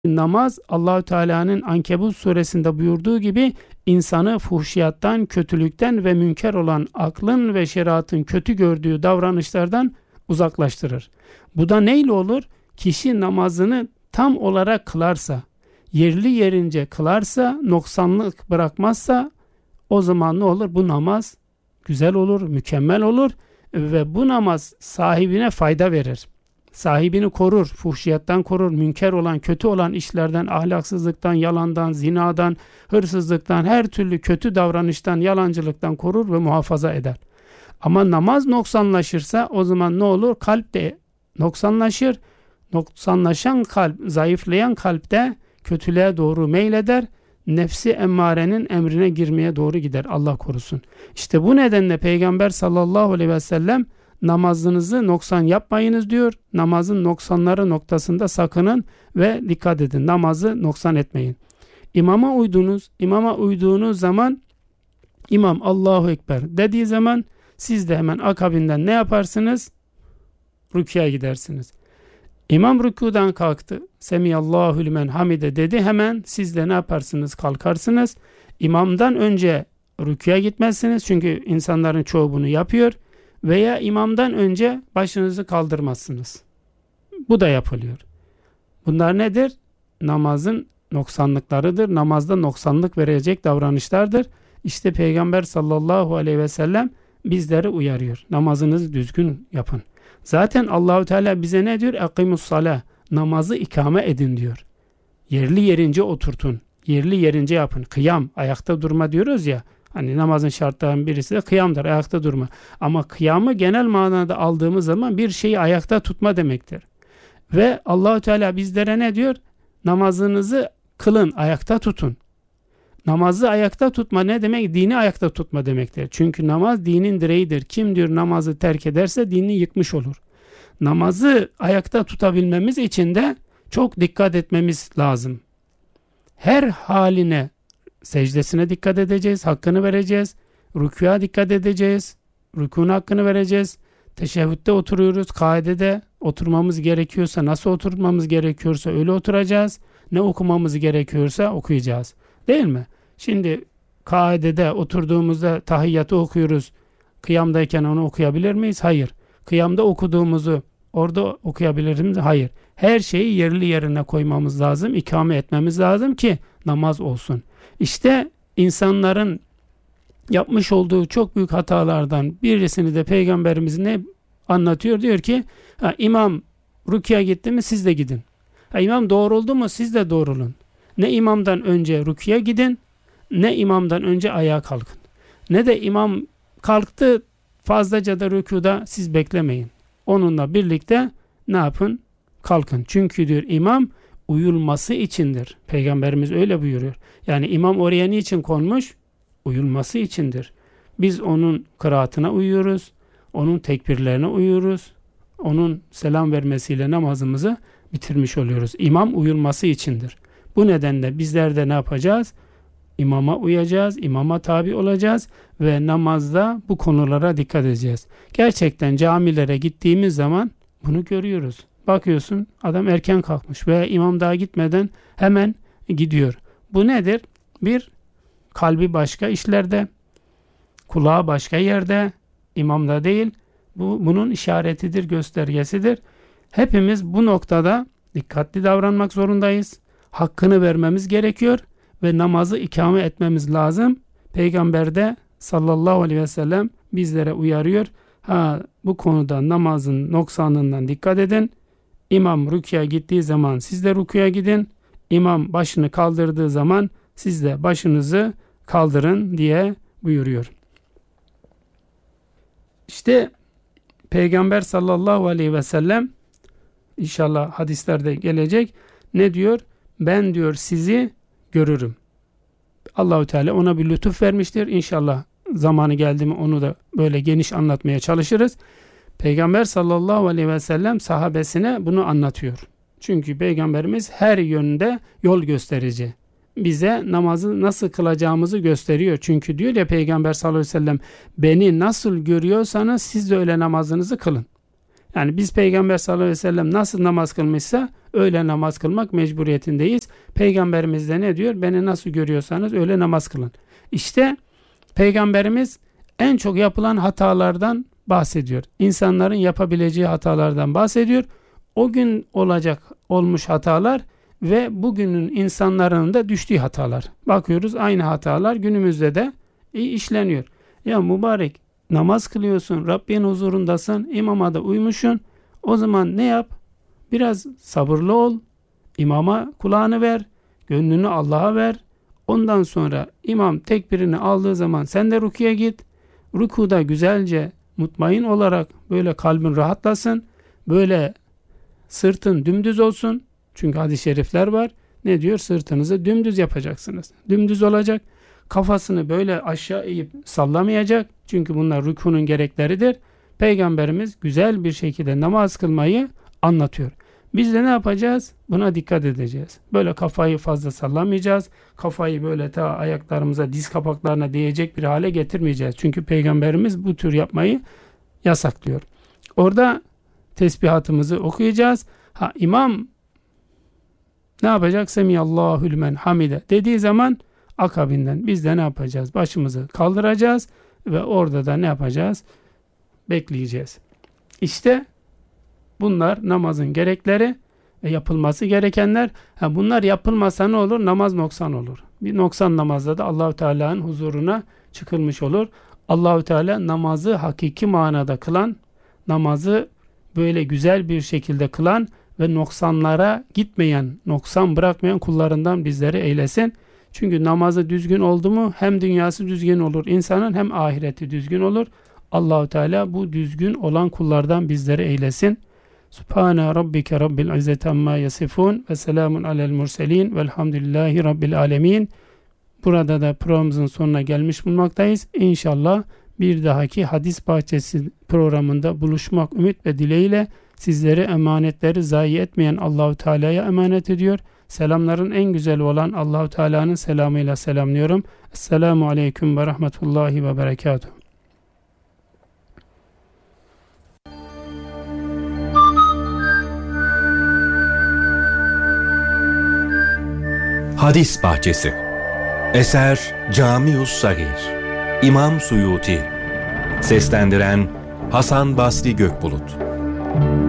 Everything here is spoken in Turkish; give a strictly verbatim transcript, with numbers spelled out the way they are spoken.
Namaz, Allahü Teala'nın Ankebut suresinde buyurduğu gibi insanı fuhşiyattan, kötülükten ve münker olan aklın ve şeriatın kötü gördüğü davranışlardan uzaklaştırır. Bu da neyle olur? Kişi namazını tam olarak kılarsa, yerli yerince kılarsa, noksanlık bırakmazsa, o zaman ne olur? Bu namaz güzel olur, mükemmel olur ve bu namaz sahibine fayda verir. Sahibini korur, fuhşiyattan korur, münker olan, kötü olan işlerden, ahlaksızlıktan, yalandan, zinadan, hırsızlıktan, her türlü kötü davranıştan, yalancılıktan korur ve muhafaza eder. Ama namaz noksanlaşırsa o zaman ne olur? Kalp de noksanlaşır. Noksanlaşan kalp, zayıflayan kalpte kötülüğe doğru meyleder. Nefsi emmarenin emrine girmeye doğru gider. Allah korusun. İşte bu nedenle Peygamber sallallahu aleyhi ve sellem namazınızı noksan yapmayınız diyor. Namazın noksanları noktasında sakının ve dikkat edin. Namazı noksan etmeyin. İmama uydunuz. İmama uyduğunuz zaman imam Allahu Ekber dediği zaman siz de hemen akabinden ne yaparsınız? Rükûya gidersiniz. İmam rükûdan kalktı. Semiyallahu limen hamide dedi. Hemen siz de ne yaparsınız? Kalkarsınız. İmamdan önce rükûya gitmezsiniz. Çünkü insanların çoğu bunu yapıyor. Veya imamdan önce başınızı kaldırmazsınız. Bu da yapılıyor. Bunlar nedir? Namazın noksanlıklarıdır. Namazda noksanlık verecek davranışlardır. İşte Peygamber sallallahu aleyhi ve sellem bizleri uyarıyor. Namazınızı düzgün yapın. Zaten Allahu Teala bize ne diyor? Akimus salah. Namazı ikame edin diyor. Yerli yerince oturtun. Yerli yerince yapın. Kıyam, ayakta durma diyoruz ya. Hani namazın şartlarından birisi de kıyamdır, ayakta durma. Ama kıyamı genel manada aldığımız zaman bir şeyi ayakta tutma demektir. Ve Allahu Teala bizlere ne diyor? Namazınızı kılın, ayakta tutun. Namazı ayakta tutma ne demek? Dini ayakta tutma demektir. Çünkü namaz dinin direğidir. Kim diyor namazı terk ederse dinini yıkmış olur. Namazı ayakta tutabilmemiz için de çok dikkat etmemiz lazım. Her haline, secdesine dikkat edeceğiz, hakkını vereceğiz. Rükûya dikkat edeceğiz, rükûnun hakkını vereceğiz. Teşehhütte oturuyoruz, kaidede oturmamız gerekiyorsa, nasıl oturmamız gerekiyorsa öyle oturacağız. Ne okumamız gerekiyorsa okuyacağız. Değil mi? Şimdi kaidede oturduğumuzda tahiyyatı okuyoruz. Kıyamdayken onu okuyabilir miyiz? Hayır. Kıyamda okuduğumuzu orada okuyabilir miyiz? Hayır. Her şeyi yerli yerine koymamız lazım, ikame etmemiz lazım ki namaz olsun. İşte insanların yapmış olduğu çok büyük hatalardan birisini de Peygamberimiz ne anlatıyor? Diyor ki ha, imam rükûya gitti mi siz de gidin. Ha, imam doğruldu mu siz de doğrulun. Ne imamdan önce rükûya gidin, ne imamdan önce ayağa kalkın. Ne de imam kalktı fazlaca da rükûda siz beklemeyin. Onunla birlikte ne yapın? Kalkın. Çünkü diyor imam uyulması içindir. Peygamberimiz öyle buyuruyor. Yani imam oraya niçin konmuş? Uyulması içindir. Biz onun kıraatına uyuyoruz. Onun tekbirlerine uyuyoruz. Onun selam vermesiyle namazımızı bitirmiş oluyoruz. İmam uyulması içindir. Bu nedenle bizler de ne yapacağız? İmama uyacağız, imama tabi olacağız ve namazda bu konulara dikkat edeceğiz. Gerçekten camilere gittiğimiz zaman bunu görüyoruz. Bakıyorsun adam erken kalkmış veya imam daha gitmeden hemen gidiyor. Bu nedir? Bir, kalbi başka işlerde, kulağı başka yerde, imamda değil. Bu bunun işaretidir, göstergesidir. Hepimiz bu noktada dikkatli davranmak zorundayız. Hakkını vermemiz gerekiyor ve namazı ikame etmemiz lazım. Peygamber de sallallahu aleyhi ve sellem bizlere uyarıyor. Ha, bu konuda namazın noksanlığından dikkat edin. İmam rükûya gittiği zaman siz de rükûya gidin. İmam başını kaldırdığı zaman siz de başınızı kaldırın diye buyuruyor. İşte Peygamber sallallahu aleyhi ve sellem inşallah hadislerde gelecek. Ne diyor? Ben diyor sizi görürüm. Allahu Teala ona bir lütuf vermiştir. İnşallah zamanı geldi mi onu da böyle geniş anlatmaya çalışırız. Peygamber sallallahu aleyhi ve sellem sahabesine bunu anlatıyor. Çünkü Peygamberimiz her yönde yol gösterici. Bize namazı nasıl kılacağımızı gösteriyor. Çünkü diyor ya Peygamber sallallahu aleyhi ve sellem beni nasıl görüyorsanız siz de öyle namazınızı kılın. Yani biz Peygamber sallallahu aleyhi ve sellem nasıl namaz kılmışsa öyle namaz kılmak mecburiyetindeyiz. Peygamberimiz de ne diyor? Beni nasıl görüyorsanız öyle namaz kılın. İşte Peygamberimiz en çok yapılan hatalardan bahsediyor. İnsanların yapabileceği hatalardan bahsediyor. O gün olacak olmuş hatalar ve bugünün insanların da düştüğü hatalar. Bakıyoruz aynı hatalar günümüzde de işleniyor. Ya mübarek, namaz kılıyorsun, Rabbin huzurundasın, imama da uymuşsun. O zaman ne yap? Biraz sabırlı ol, imama kulağını ver, gönlünü Allah'a ver. Ondan sonra imam tekbirini aldığı zaman sen de rüküye git. Rükuda güzelce mutmain olarak böyle kalbin rahatlasın. Böyle sırtın dümdüz olsun. Çünkü hadis-i şerifler var. Ne diyor? Sırtınızı dümdüz yapacaksınız. Dümdüz olacak. Kafasını böyle aşağı eğip sallamayacak. Çünkü bunlar rükunun gerekleridir. Peygamberimiz güzel bir şekilde namaz kılmayı anlatıyor. Biz de ne yapacağız? Buna dikkat edeceğiz. Böyle kafayı fazla sallamayacağız. Kafayı böyle ta ayaklarımıza, diz kapaklarına değecek bir hale getirmeyeceğiz. Çünkü Peygamberimiz bu tür yapmayı yasaklıyor. Orada tesbihatımızı okuyacağız. Ha, imam ne yapacak? Semiyallahu lümen hamide dediği zaman akabinden biz de ne yapacağız? Başımızı kaldıracağız ve orada da ne yapacağız? Bekleyeceğiz. İşte bunlar namazın gerekleri ve yapılması gerekenler. Ha, bunlar yapılmasa ne olur? Namaz noksan olur. Bir noksan namazda da Allahu Teala'nın huzuruna çıkılmış olur. Allahu Teala namazı hakiki manada kılan, namazı böyle güzel bir şekilde kılan ve noksanlara gitmeyen, noksan bırakmayan kullarından bizleri eylesin. Çünkü namazı düzgün oldu mu hem dünyası düzgün olur insanın hem ahireti düzgün olur. Allahu Teala bu düzgün olan kullardan bizleri eylesin. Subhane rabbike rabbil izzeti amma yasifun ve selamun alel murselin velhamdülillahi rabbil alemin. Burada da programımızın sonuna gelmiş bulunmaktayız. İnşallah bir dahaki Hadis Bahçesi programında buluşmak ümit ve dileğiyle sizleri emanetleri zayi etmeyen Allahu Teala'ya emanet ediyor. Selamların en güzeli olan Allahu Teala'nın selamıyla selamlıyorum. Esselamu aleyküm ve rahmetullahi ve berekatuhu. Hadis Bahçesi. Eser Camius Sagir. İmam Suyuti. Seslendiren Hasan Basri Gökbulut.